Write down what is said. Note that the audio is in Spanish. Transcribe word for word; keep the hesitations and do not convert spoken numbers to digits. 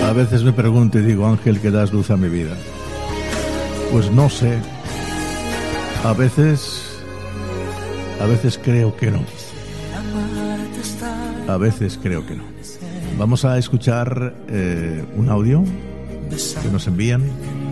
A veces me pregunto y digo, ángel que das luz a mi vida. Pues no sé. A veces, a veces creo que no. A veces creo que no. Vamos a escuchar eh, un audio que nos envían